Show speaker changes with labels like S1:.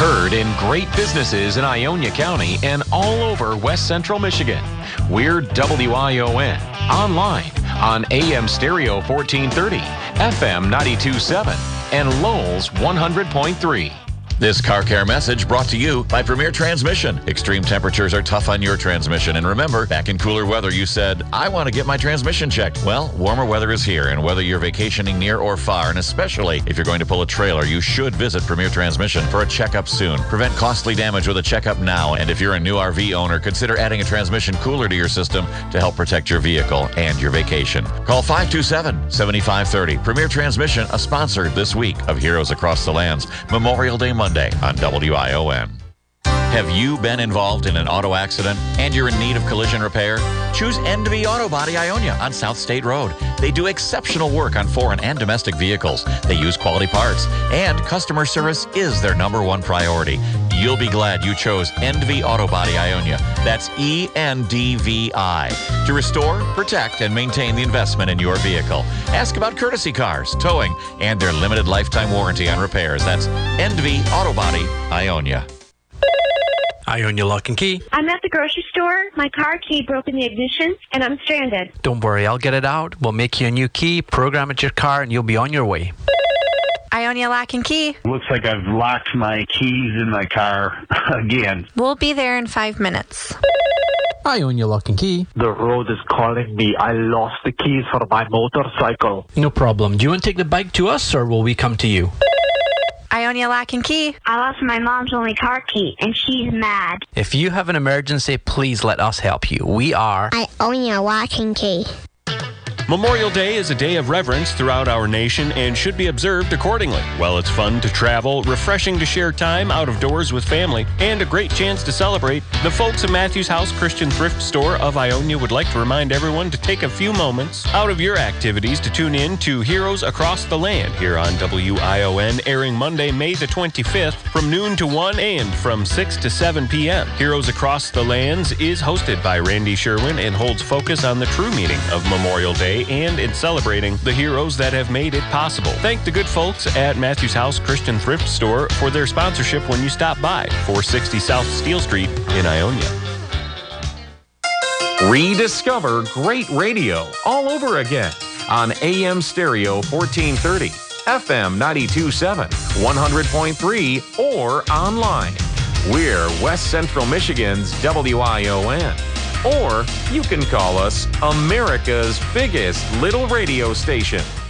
S1: Heard in great businesses in Ionia County and all over West Central Michigan. We're WION. Online on AM Stereo 1430, FM 92.7, and Lowell's 100.3.
S2: This car care message brought to you by Premier Transmission. Extreme temperatures are tough on your transmission. And remember, back in cooler weather, you said, I want to get my transmission checked. Well, warmer weather is here, and whether you're vacationing near or far, and especially if you're going to pull a trailer, you should visit Premier Transmission for a checkup soon. Prevent costly damage with a checkup now. And if you're a new RV owner, consider adding a transmission cooler to your system to help protect your vehicle and your vacation. Call 527-7530. Premier Transmission, a sponsor this week of Heroes Across the Lands Memorial Day Monday on WION. Have you been involved in an auto accident and you're in need of collision repair? Choose NV Auto Body Ionia on South State Road. They do exceptional work on foreign and domestic vehicles. They use quality parts, and customer service is their number one priority. You'll be glad you chose NV Auto Body Ionia. That's ENDVI. To restore, protect, and maintain the investment in your vehicle. Ask about courtesy cars, towing, and their limited lifetime warranty on repairs. That's NV Auto Body Ionia.
S3: Ionia Lock and Key.
S4: I'm at the grocery store. My car key broke in the ignition, and I'm stranded.
S3: Don't worry, I'll get it out. We'll make you a new key, program it your car, and you'll be on your way.
S5: Ionia Lock and Key.
S6: Looks like I've locked my keys in my car again.
S5: We'll be there in 5 minutes.
S3: Ionia Lock and Key.
S7: The road is calling me. I lost the keys for my motorcycle.
S3: No problem. Do you want to take the bike to us, or will we come to you?
S5: Ionia Lock and Key.
S4: I lost my mom's only car key, and she's mad.
S3: If you have an emergency, please let us help you. We are
S4: Ionia Lock and Key.
S8: Memorial Day is a day of reverence throughout our nation and should be observed accordingly. While it's fun to travel, refreshing to share time out of doors with family, and a great chance to celebrate, the folks of Matthews House Christian Thrift Store of Ionia would like to remind everyone to take a few moments out of your activities to tune in to Heroes Across the Land here on WION, airing Monday, May the 25th from noon to 1 and from 6 to 7 p.m. Heroes Across the Lands is hosted by Randy Sherwin and holds focus on the true meaning of Memorial Day and in celebrating the heroes that have made it possible. Thank the good folks at Matthews House Christian Thrift Store for their sponsorship when you stop by, 460 South Steel Street in Ionia.
S1: Rediscover great radio all over again on AM Stereo 1430, FM 92.7, 100.3, or online. We're West Central Michigan's WION. Or you can call us America's biggest little radio station.